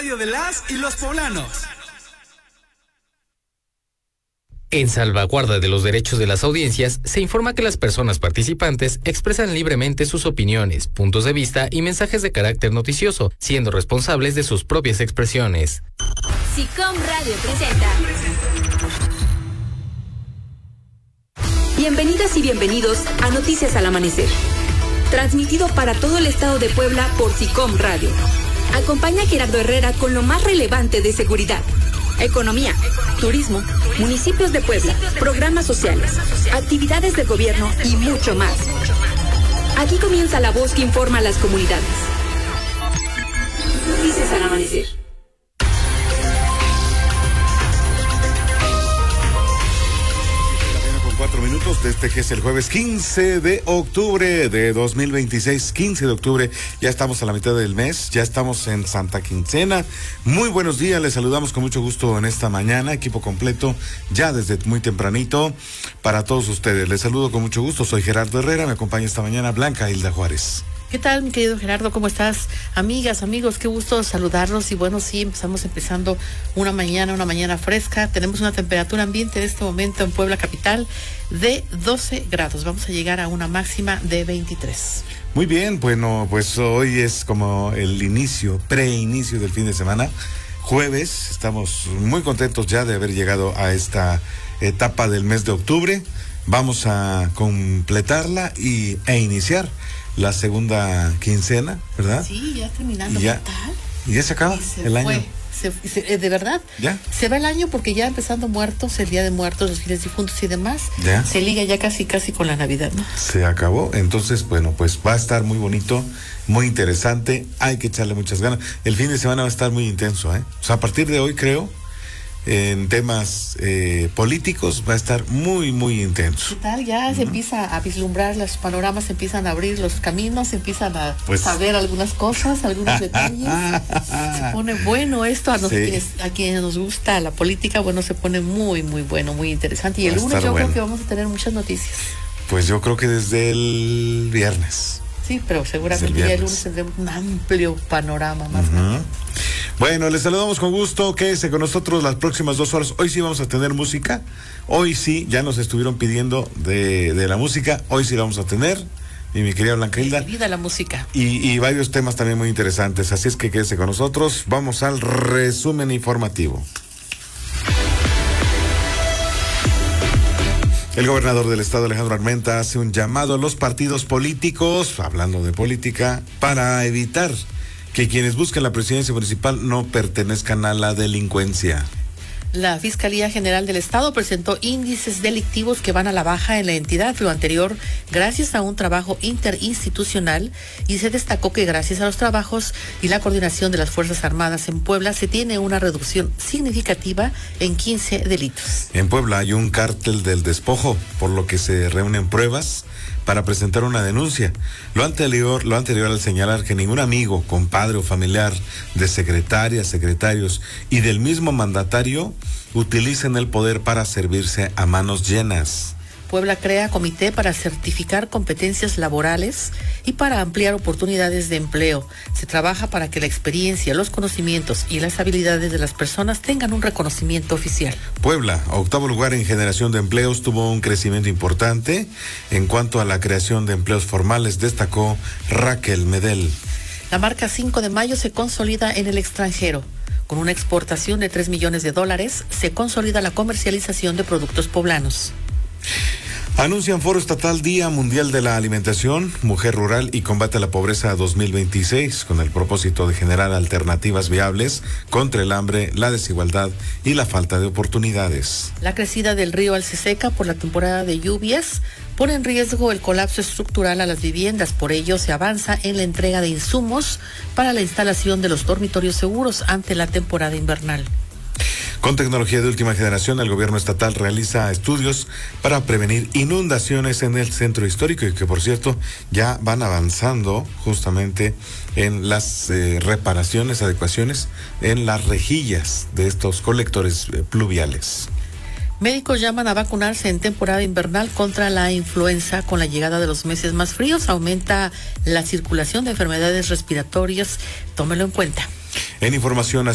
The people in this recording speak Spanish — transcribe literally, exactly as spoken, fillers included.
radio de las y los poblanos. En salvaguarda de los derechos de las audiencias, se informa que las personas participantes expresan libremente sus opiniones, puntos de vista y mensajes de carácter noticioso, siendo responsables de sus propias expresiones. SICOM Radio presenta. Bienvenidas y bienvenidos a Noticias al Amanecer, transmitido para todo el estado de Puebla por SICOM Radio. Acompaña a Gerardo Herrera con lo más relevante de seguridad, economía, turismo, municipios de Puebla, programas sociales, actividades de gobierno y mucho más. Aquí comienza la voz que informa a las comunidades. Noticias al Amanecer. Cuatro minutos de este que es el jueves quince de octubre de dos mil veintiséis, quince de octubre, ya estamos a la mitad del mes, ya estamos en Santa Quincena. Muy buenos días, les saludamos con mucho gusto en esta mañana, equipo completo, ya desde muy tempranito, para todos ustedes. Les saludo con mucho gusto, soy Gerardo Herrera, me acompaña esta mañana Blanca Hilda Juárez. ¿Qué tal, mi querido Gerardo? ¿Cómo estás? Amigas, amigos, qué gusto saludarlos. Y bueno, sí, empezamos empezando una mañana, una mañana fresca. Tenemos una temperatura ambiente en este momento en Puebla capital de doce grados. Vamos a llegar a una máxima de veintitrés. Muy bien, bueno, pues hoy es como el inicio, preinicio del fin de semana. Jueves, estamos muy contentos ya de haber llegado a esta etapa del mes de octubre. Vamos a completarla y, e iniciar la segunda quincena, ¿verdad? Sí, ya terminando. Y ya, ¿qué tal? Y ya se acaba se el fue. año. Se, se, de verdad, ¿Ya? Se va el año porque ya empezando muertos, el Día de Muertos, los fines difuntos y demás, ¿Ya? Se liga ya casi casi con la Navidad, ¿no? Se acabó, entonces, bueno, pues va a estar muy bonito, muy interesante, hay que echarle muchas ganas. El fin de semana va a estar muy intenso, ¿eh? O sea, a partir de hoy, creo, en temas eh, políticos va a estar muy, muy intenso. ¿Qué tal? Ya uh-huh. Se empieza a vislumbrar, los panoramas se empiezan a abrir, los caminos se empiezan a pues... saber algunas cosas, algunos detalles. Se pone bueno esto, a, los, sí. a quienes nos gusta la política, bueno, se pone muy, muy bueno, muy interesante. Y el lunes yo bueno. creo que vamos a tener muchas noticias. Pues yo creo que desde el viernes. Sí, pero seguramente el ya el lunes tendremos un amplio panorama más. Uh-huh. Bueno, les saludamos con gusto, quédese con nosotros las próximas dos horas. Hoy sí vamos a tener música, hoy sí, ya nos estuvieron pidiendo de, de la música, hoy sí la vamos a tener, y mi querida Blanca Hilda. Bienvenida la música. Y, y varios temas también muy interesantes, así es que quédese con nosotros, vamos al resumen informativo. El gobernador del estado, Alejandro Armenta, hace un llamado a los partidos políticos, hablando de política, para evitar que quienes busquen la presidencia municipal no pertenezcan a la delincuencia. La Fiscalía General del Estado presentó índices delictivos que van a la baja en la entidad, lo anterior gracias a un trabajo interinstitucional, y se destacó que gracias a los trabajos y la coordinación de las Fuerzas Armadas en Puebla se tiene una reducción significativa en quince delitos. En Puebla hay un cártel del despojo, por lo que se reúnen pruebas para presentar una denuncia. Lo anterior, lo anterior al señalar que ningún amigo, compadre o familiar de secretarias, secretarios y del mismo mandatario utilicen el poder para servirse a manos llenas. Puebla crea comité para certificar competencias laborales y para ampliar oportunidades de empleo. Se trabaja para que la experiencia, los conocimientos y las habilidades de las personas tengan un reconocimiento oficial. Puebla, octavo lugar en generación de empleos, tuvo un crecimiento importante. En cuanto a la creación de empleos formales, destacó Raquel Medel. La marca cinco de mayo se consolida en el extranjero. Con una exportación de tres millones de dólares, se consolida la comercialización de productos poblanos. Anuncian Foro Estatal Día Mundial de la Alimentación, Mujer Rural y Combate a la Pobreza dos mil veintiséis, con el propósito de generar alternativas viables contra el hambre, la desigualdad y la falta de oportunidades. La crecida del río Alceseca por la temporada de lluvias pone en riesgo el colapso estructural a las viviendas. Por ello, se avanza en la entrega de insumos para la instalación de los dormitorios seguros ante la temporada invernal. Con tecnología de última generación, el gobierno estatal realiza estudios para prevenir inundaciones en el centro histórico y que, por cierto, ya van avanzando justamente en las eh, reparaciones, adecuaciones en las rejillas de estos colectores eh, pluviales. Médicos llaman a vacunarse en temporada invernal contra la influenza. Con la llegada de los meses más fríos, aumenta la circulación de enfermedades respiratorias. Tómelo en cuenta. En información